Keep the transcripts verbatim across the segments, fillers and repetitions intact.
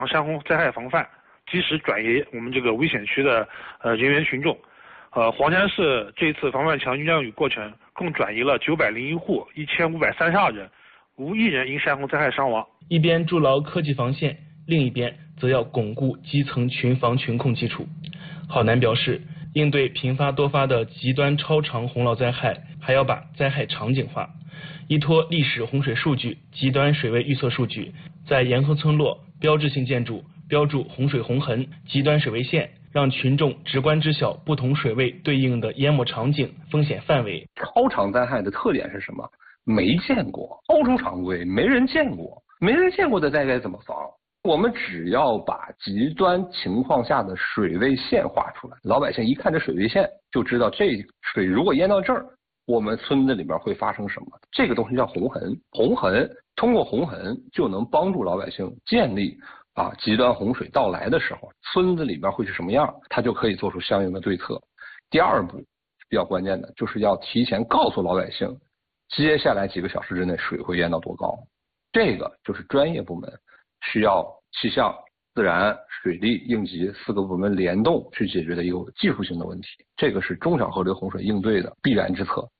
山洪灾害防范，及时转移我们这个危险区的呃人员群众。呃，黄山市这一次防范强军降雨过程，共转移了九百零一户，一千五百三十二人，无一人因山洪灾害伤亡。 一边筑牢科技防线，另一边则要巩固基层群防群控基础。郝楠表示，应对频发多发的极端超长洪涝灾害，还要把灾害场景化，依托历史洪水数据、极端水位预测数据，在沿河村落、标志性建筑标注洪水洪痕、极端水位线，让群众直观知晓不同水位对应的淹没场景、风险范围。 超长灾害的特点是什么？没见过，超出常规，没人见过，没人见过的灾该怎么防？我们只要把极端情况下的水位线画出来，老百姓一看这水位线就知道这水如果淹到这儿，我们村子里边会发生什么。这个东西叫洪痕，洪痕通过洪痕就能帮助老百姓建立啊极端洪水到来的时候村子里边会是什么样，他就可以做出相应的对策。第二步比较关键的就是要提前告诉老百姓，接下来几个小时之内水会淹到多高，这个就是专业部门需要气象、自然、水利、应急四个部门联动去解决的一个技术性的问题，这个是中小河流洪水应对的必然之策。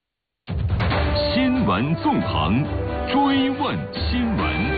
新闻纵横，追问新闻。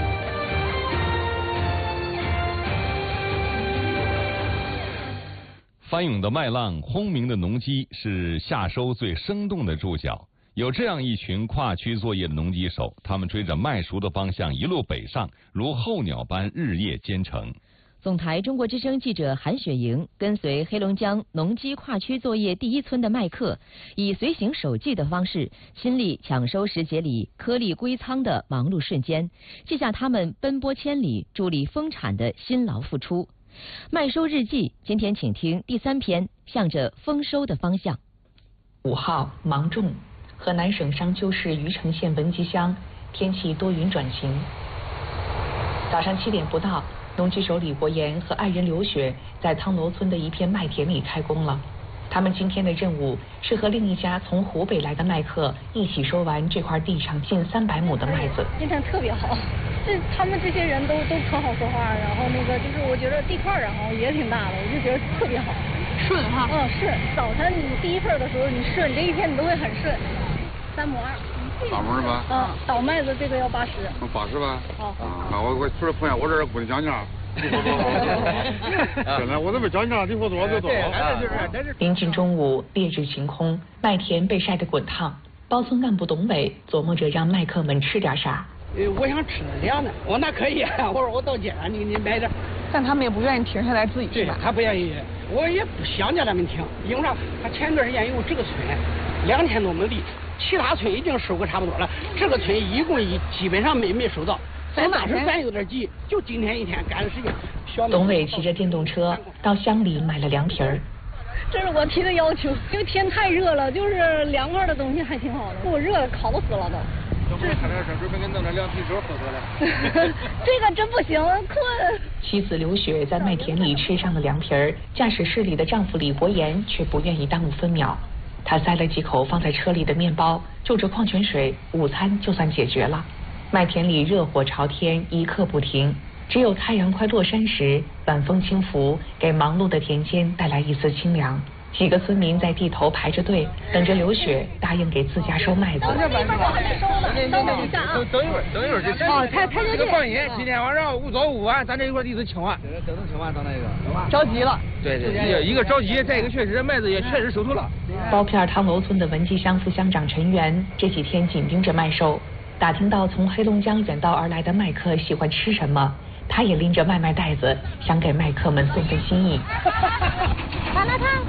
翻涌的麦浪，轰鸣的农机是夏收最生动的注脚。有这样一群跨区作业的农机手，他们追着麦熟的方向一路北上，如候鸟般日夜兼程。 总台中国之声记者韩雪莹跟随黑龙江农机跨区作业第一村的麦客，以随行手记的方式，亲历抢收时节里颗粒归仓的忙碌瞬间，记下他们奔波千里、助力丰产的辛劳付出。麦收日记，今天请听第三篇，向着丰收的方向。 五号芒种。河南省商丘市虞城县文集乡，天气多云转晴。早上七点不到，农机手李国岩和爱人刘雪在汤罗村的一片麦田里开工了。他们今天的任务是和另一家从湖北来的麦客一起收完这块地上近三百亩的麦子。 今天特别好，这他们这些人都都可好说话，然后那个就是我觉得地块然后也挺大的，我就觉得特别好， 顺哈。 嗯，是早晨你第一份的时候你顺，这一天你都会很顺。三亩二， 三亩是吧？ 嗯，倒麦子这个要八十。 八十吧？ 好。 啊，我我除了朋友，我这儿不能讲价。现在我这边讲价，你说多少就多少。 临近中午，烈日晴空，麦田被晒得滚烫。包村干部董伟琢磨着让麦客们吃点啥。 呃，我想吃凉的。我那可以，我说我到街上你你买点。 但他们也不愿意停下来自己吃。 对，他不愿意，我也不想叫他们停，因为啥？他前段时间有这个村两千多亩地。其他村已经收个差不多了，这个村一共一基本上没没收到。咱当时咱有点急，就今天一天赶的时间。 董伟骑着电动车到乡里买了凉皮儿。 这是我提的要求，因为天太热了，就是凉快的东西还挺好的。我热烤死了都。 这不是开点车准备给弄点凉啤酒喝喝了。 这个真不行，困。 妻子刘雪在麦田里吃上了凉皮儿，驾驶室里的丈夫李国岩却不愿意耽误分秒。他塞了几口放在车里的面包，就着矿泉水，午餐就算解决了。麦田里热火朝天，一刻不停。只有太阳快落山时，晚风轻拂，给忙碌的田间带来一丝清凉。几个村民在地头排着队，等着刘雪答应给自家收麦子。 等一会儿我还没收呢，等等一下啊！ 等一会儿，等一会儿就。 哦，太太这个放心，今天晚上五早五晚，咱这一块地是清完。 等等清完，等那个。 着急了。 对对，一个着急，再一个确实麦子也确实收透了。 包片汤楼村的文集乡副乡长陈元这几天紧盯着麦收，打听到从黑龙江远道而来的麦客喜欢吃什么，他也拎着麦麦袋子，想给麦客们送份心意。 麻辣烫。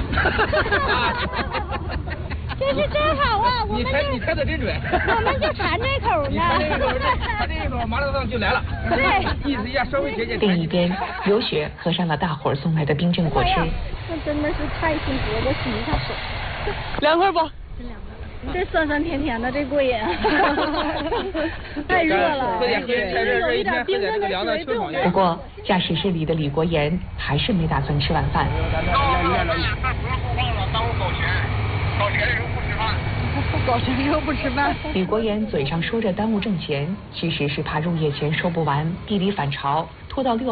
这是真好啊！我们你猜你猜的真准。 我们就馋这口呢。 你猜这一口，他这一口麻辣烫就来了。 对， 意思一下稍微节俭。 另一边，刘雪喝上了大伙儿送来的冰镇果汁。 这真的是太幸福了，我洗一下手。 凉快不？ 真凉快。这酸酸甜甜的，这过瘾。太热了， 喝点喝点有一点冰镇的水对我们。 不过，驾驶室里的李国岩还是没打算吃晚饭。 搞钱的时候不吃饭， 搞钱的时候不吃饭。 李国岩嘴上说着耽误挣钱，其实是怕入夜前收不完，地里反潮，拖到六。